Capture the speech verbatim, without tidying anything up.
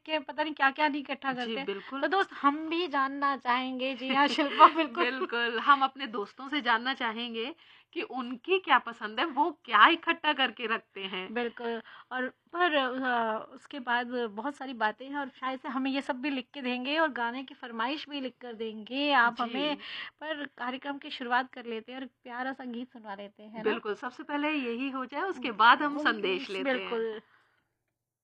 के पता नहीं क्या-क्या नहीं इकट्ठा जी, करते हैं। बिल्कुल। तो दोस्त हम भी जानना चाहेंगे। जी हाँ, शिल्पा बिल्कुल। बिल्कुल, हम अपने दोस्तों से जानना चाहेंगे कि उनकी क्या पसंद है, वो क्या इकट्ठा करके रखते हैं। बिल्कुल। और पर अ, उसके बाद बहुत सारी बातें हैं और शायद से हमें ये सब भी लिख के देंगे और गाने की फरमाइश भी लिख कर देंगे आप जी। हमें। पर कार्यक्रम की शुरुआत कर लेते हैं और प्यारा सा गीत सुनवा लेते हैं, है ना? बिल्कुल, सबसे पहले यही हो जाए, उसके बाद हम उम, संदेश लेते हैं। बिल्कुल।